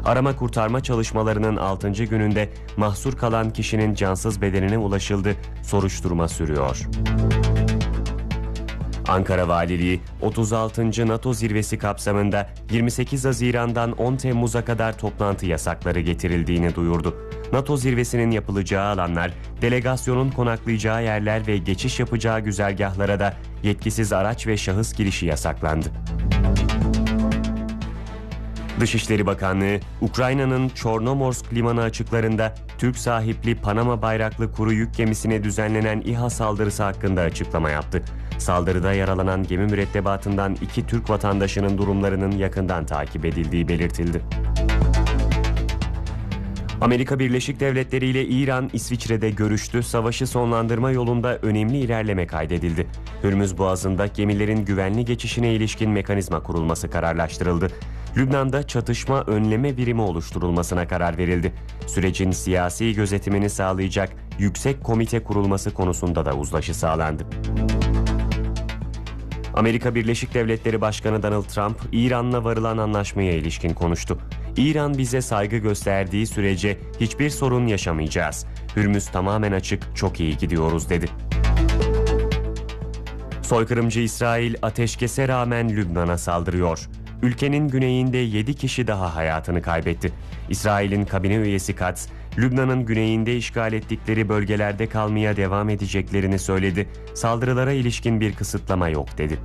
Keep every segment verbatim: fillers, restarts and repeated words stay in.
Arama kurtarma çalışmalarının altıncı gününde mahsur kalan kişinin cansız bedenine ulaşıldı. Soruşturma sürüyor. Ankara Valiliği, otuz altıncı NATO zirvesi kapsamında yirmi sekiz Haziran'dan on Temmuz'a kadar toplantı yasakları getirildiğini duyurdu. NATO zirvesinin yapılacağı alanlar, delegasyonun konaklayacağı yerler ve geçiş yapacağı güzergahlara da yetkisiz araç ve şahıs girişi yasaklandı. Dışişleri Bakanlığı, Ukrayna'nın Çornomorsk limanı açıklarında Türk sahipli Panama bayraklı kuru yük gemisine düzenlenen İHA saldırısı hakkında açıklama yaptı. Saldırıda yaralanan gemi mürettebatından iki Türk vatandaşının durumlarının yakından takip edildiği belirtildi. Amerika Birleşik Devletleri ile İran, İsviçre'de görüştü. Savaşı sonlandırma yolunda önemli ilerleme kaydedildi. Hürmüz Boğazı'nda gemilerin güvenli geçişine ilişkin mekanizma kurulması kararlaştırıldı. Lübnan'da çatışma önleme birimi oluşturulmasına karar verildi. Sürecin siyasi gözetimini sağlayacak yüksek komite kurulması konusunda da uzlaşı sağlandı. Amerika Birleşik Devletleri Başkanı Donald Trump, İran'la varılan anlaşmaya ilişkin konuştu. İran bize saygı gösterdiği sürece hiçbir sorun yaşamayacağız. Hürmüz tamamen açık, çok iyi gidiyoruz dedi. Soykırımcı İsrail ateşkese rağmen Lübnan'a saldırıyor. Ülkenin güneyinde yedi kişi daha hayatını kaybetti. İsrail'in kabine üyesi Katz, Lübnan'ın güneyinde işgal ettikleri bölgelerde kalmaya devam edeceklerini söyledi. Saldırılara ilişkin bir kısıtlama yok dedi.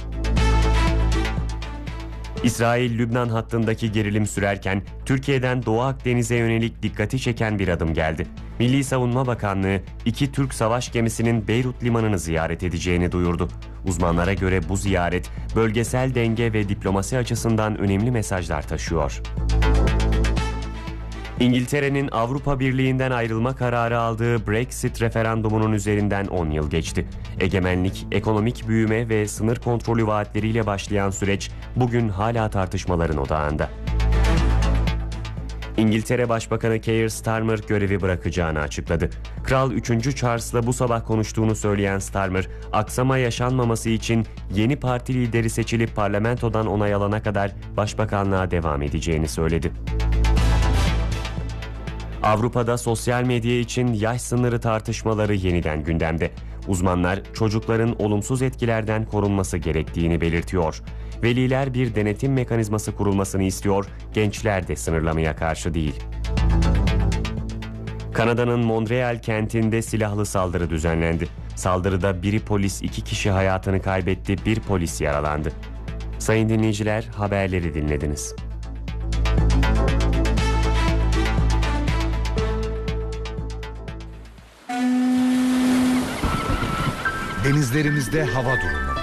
İsrail-Lübnan hattındaki gerilim sürerken Türkiye'den Doğu Akdeniz'e yönelik dikkati çeken bir adım geldi. Milli Savunma Bakanlığı iki Türk savaş gemisinin Beyrut limanını ziyaret edeceğini duyurdu. Uzmanlara göre bu ziyaret bölgesel denge ve diplomasi açısından önemli mesajlar taşıyor. İngiltere'nin Avrupa Birliği'nden ayrılma kararı aldığı Brexit referandumunun üzerinden on yıl geçti. Egemenlik, ekonomik büyüme ve sınır kontrolü vaatleriyle başlayan süreç bugün hala tartışmaların odağında. İngiltere Başbakanı Keir Starmer görevi bırakacağını açıkladı. Kral üçüncü Charles'la bu sabah konuştuğunu söyleyen Starmer, aksama yaşanmaması için yeni parti lideri seçilip parlamentodan onay alana kadar başbakanlığa devam edeceğini söyledi. Avrupa'da sosyal medya için yaş sınırı tartışmaları yeniden gündemde. Uzmanlar çocukların olumsuz etkilerden korunması gerektiğini belirtiyor. Veliler bir denetim mekanizması kurulmasını istiyor, gençler de sınırlamaya karşı değil. Kanada'nın Montreal kentinde silahlı saldırı düzenlendi. Saldırıda biri polis, iki kişi hayatını kaybetti, bir polis yaralandı. Sayın dinleyiciler, haberleri dinlediniz. Denizlerimizde hava durumu.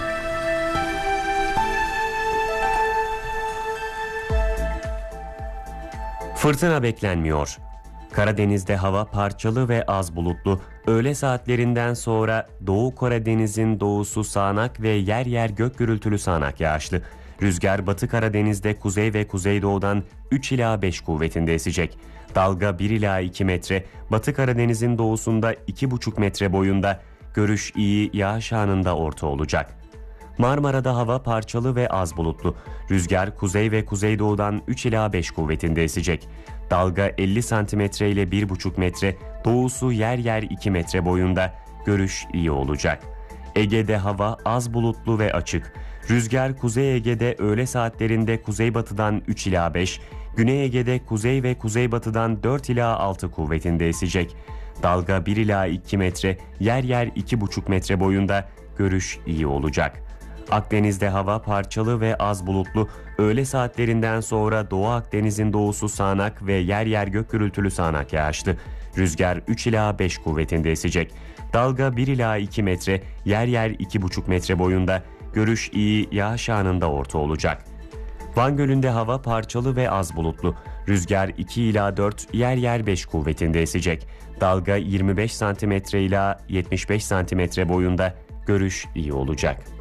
Fırtına beklenmiyor. Karadeniz'de hava parçalı ve az bulutlu. Öğle saatlerinden sonra Doğu Karadeniz'in doğusu sağanak ve yer yer gök gürültülü sağanak yağışlı. Rüzgar Batı Karadeniz'de kuzey ve kuzeydoğudan üç ila beş kuvvetinde esecek. Dalga bir ila iki metre, Batı Karadeniz'in doğusunda iki buçuk metre boyunda. Görüş iyi, yağış anında orta olacak. Marmara'da hava parçalı ve az bulutlu. Rüzgar kuzey ve kuzeydoğudan üç ila beş kuvvetinde esecek. Dalga elli santimetre ile bir buçuk metre, doğusu yer yer iki metre boyunda. Görüş iyi olacak. Ege'de hava az bulutlu ve açık. Rüzgar Kuzey Ege'de öğle saatlerinde kuzeybatıdan üç ila beş, Güney Ege'de kuzey ve kuzeybatıdan dört ila altı kuvvetinde esecek. Dalga bir ila iki metre, yer yer iki buçuk metre boyunda. Görüş iyi olacak. Akdeniz'de hava parçalı ve az bulutlu. Öğle saatlerinden sonra Doğu Akdeniz'in doğusu sağanak ve yer yer gök gürültülü sağanak yağışlı. Rüzgar üç ila beş kuvvetinde esecek. Dalga bir ila iki metre, yer yer iki buçuk metre boyunda. Görüş iyi, yağış anında orta olacak. Van Gölü'nde hava parçalı ve az bulutlu. Rüzgar iki ila dört, yer yer beş kuvvetinde esecek. Dalga yirmi beş santimetre ila yetmiş beş santimetre boyunda. Görüş iyi olacak.